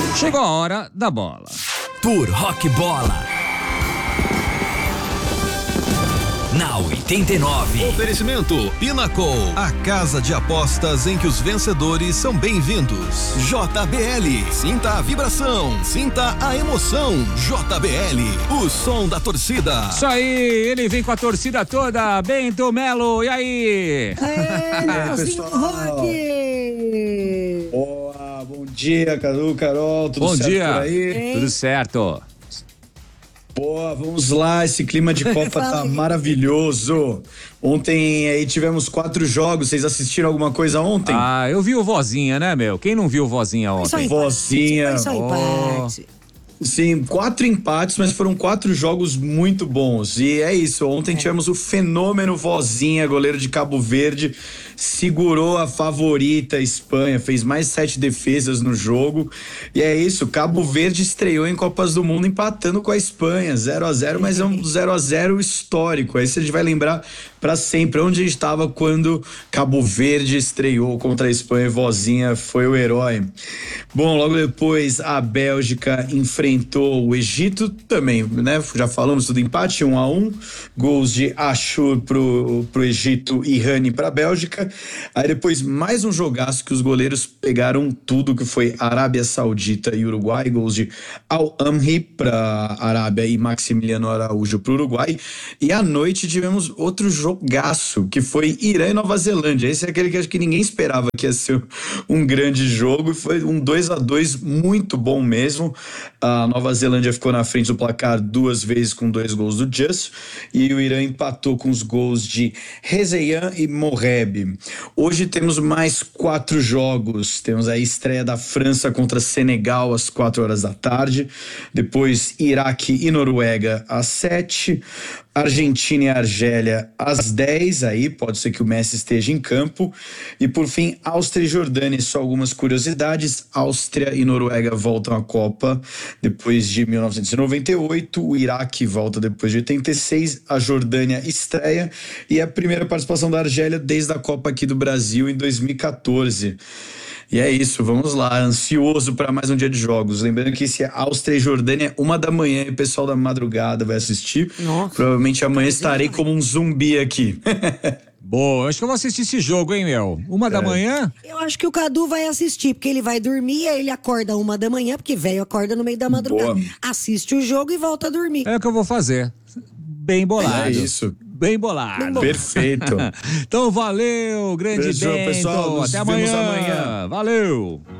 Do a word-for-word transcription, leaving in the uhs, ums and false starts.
Chegou a hora da bola. Por Rock Bola. Na oitenta e nove. Oferecimento Pinnacle, a casa de apostas em que os vencedores são bem-vindos. J B L, sinta a vibração, sinta a emoção. J B L, o som da torcida. Isso aí, ele vem com a torcida toda. Bento Melo, e aí? Aê, Nelsinho Rock! Boa, bom dia, Cadu, Carol, tudo Bom certo dia. por aí? Hein? Tudo certo. Boa, vamos lá, esse clima de Copa tá maravilhoso. Ontem aí tivemos quatro jogos, vocês assistiram alguma coisa ontem? Ah, eu vi o Vozinha, né, meu? Quem não viu o Vozinha Foi só ontem? empate, Vozinha. Foi só empate. Sim, quatro empates, mas foram quatro jogos muito bons. E é isso, ontem tivemos o fenômeno Vozinha, goleiro de Cabo Verde, segurou a favorita Espanha, fez mais sete defesas no jogo. E é isso, Cabo Verde estreou em Copas do Mundo empatando com a Espanha, zero a zero, mas é um zero a zero histórico. Aí você vai lembrar para sempre onde a gente estava quando Cabo Verde estreou contra a Espanha e Vozinha foi o herói. Bom, logo depois a Bélgica enfrentou o Egito também, né? Já falamos tudo empate, um a um, gols de Ashur pro, pro Egito e Rani pra Bélgica. Aí depois mais um jogaço que os goleiros pegaram tudo, que foi Arábia Saudita e Uruguai, gols de Al-Amri pra Arábia e Maximiliano Araújo pro Uruguai. E à noite tivemos outro jogaço, que foi Irã e Nova Zelândia. Esse é aquele que acho que ninguém esperava que ia ser um grande jogo, foi um dois a dois muito bom mesmo. A Nova Zelândia ficou na frente do placar duas vezes com dois gols do Just, e o Irã empatou com os gols de Rezeyan e Moreb. Hoje temos mais quatro jogos, temos a estreia da França contra Senegal às quatro horas da tarde, depois Iraque e Noruega às sete, Argentina e Argélia às dez, aí pode ser que o Messi esteja em campo, e por fim Áustria e Jordânia. Só algumas curiosidades: Áustria e Noruega voltam à Copa depois de mil novecentos e noventa e oito, o Iraque volta depois de oitenta e seis, a Jordânia estreia, e é a primeira participação da Argélia desde a Copa aqui do Brasil em dois mil e quatorze. E é isso, vamos lá, ansioso para mais um dia de jogos. Lembrando que esse é Áustria e Jordânia, uma da manhã, e o pessoal da madrugada vai assistir. Nossa. Provavelmente amanhã estarei como um zumbi aqui. Boa, acho que eu vou assistir esse jogo, hein, meu? Uma É. da manhã? Eu acho que o Cadu vai assistir, porque ele vai dormir, aí ele acorda uma da manhã, porque velho acorda no meio da madrugada. Boa. Assiste o jogo e volta a dormir. É o que eu vou fazer. Bem bolado. É isso. Bem bolado. Bem bolado. Perfeito. Então valeu, grande Beijo, Bento. pessoal, nos Até vemos amanhã. amanhã. Valeu.